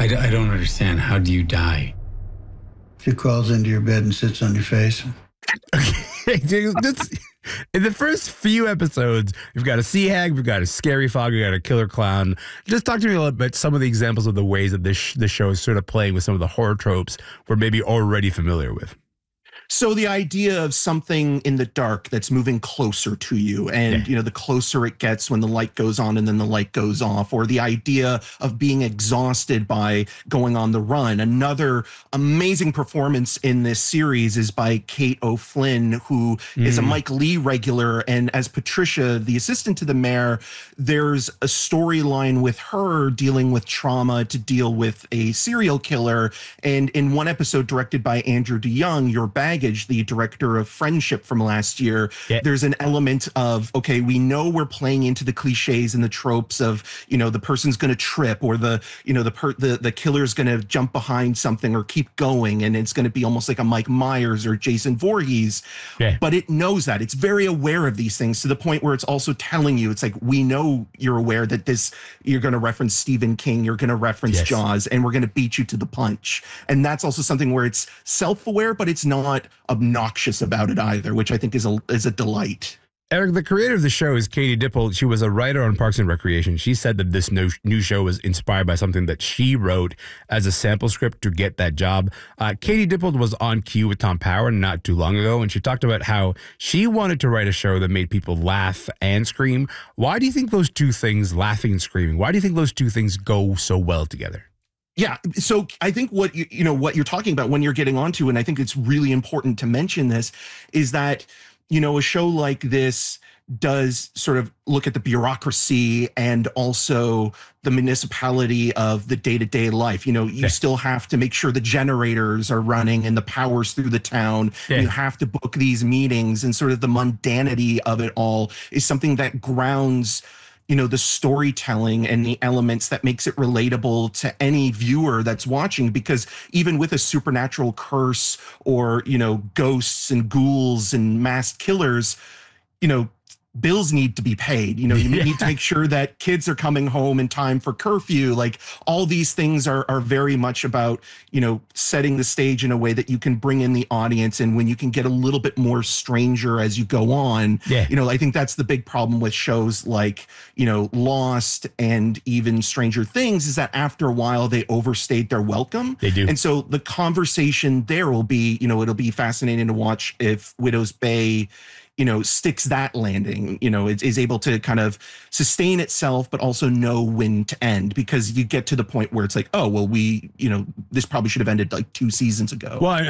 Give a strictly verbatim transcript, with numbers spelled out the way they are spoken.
I, d- I don't understand. How do you die? She crawls into your bed and sits on your face. Okay, dude, this, in the first few episodes, we've got a sea hag, we've got a scary fog, we've got a killer clown. Just talk to me a little bit some of the examples of the ways that this sh- this show is sort of playing with some of the horror tropes we're maybe already familiar with. So the idea of something in the dark that's moving closer to you, and Yeah. you know, the closer it gets when the light goes on and then the light goes off, or the idea of being exhausted by going on the run. Another amazing performance in this series is by Kate O'Flynn, who mm. is a Mike Lee regular, and as Patricia, the assistant to the mayor, there's a storyline with her dealing with trauma to deal with a serial killer. And in one episode directed by Andrew DeYoung, Your Bag, the director of Friendship from last year, yeah. there's an element of, okay, we know we're playing into the cliches and the tropes of, you know, the person's going to trip, or the, you know, the per, the, the killer's going to jump behind something or keep going, and it's going to be almost like a Mike Myers or Jason Voorhees. Yeah. But it knows that. It's very aware of these things to the point where it's also telling you, it's like, we know you're aware that this, you're going to reference Stephen King, you're going to reference yes. Jaws, and we're going to beat you to the punch. And that's also something where it's self-aware, but it's not obnoxious about it either, which I think is a is a delight. Eric, the creator of the show is Katie Dippold. She was a writer on Parks and Recreation. She said that this new, new show was inspired by something that she wrote as a sample script to get that job. Uh, Katie Dippold was on Q with Tom Power not too long ago, and she talked about how she wanted to write a show that made people laugh and scream. Why do you think those two things, laughing and screaming, why do you think those two things go so well together? Yeah. So I think what you, you know, what you're talking about when you're getting onto, and I think it's really important to mention this, is that, you know, a show like this does sort of look at the bureaucracy and also the municipality of the day-to-day life. You know, you yeah. still have to make sure the generators are running and the power's through the town. Yeah. You have to book these meetings, and sort of the mundanity of it all is something that grounds, you know, the storytelling and the elements that makes it relatable to any viewer that's watching. Because even with a supernatural curse or, you know, ghosts and ghouls and masked killers, you know, bills need to be paid. You know, you yeah. need to make sure that kids are coming home in time for curfew. Like, all these things are are very much about, you know, setting the stage in a way that you can bring in the audience. And when you can get a little bit more stranger as you go on, yeah. you know, I think that's the big problem with shows like, you know, Lost and even Stranger Things, is that after a while they overstayed their welcome. They do. And so the conversation there will be, you know, it'll be fascinating to watch if Widow's Bay, you know, sticks that landing, you know, is, is able to kind of sustain itself, but also know when to end, because you get to the point where it's like, oh, well, we, you know, this probably should have ended like two seasons ago. Well,